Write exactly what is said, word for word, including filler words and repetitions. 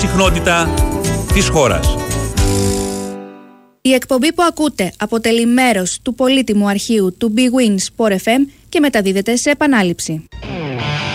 συχνότητα της χώρας. Η εκπομπή που ακούτε αποτελεί μέρος του πολύτιμου αρχείου του Big Win Sport εφ εμ και μεταδίδεται σε επανάληψη.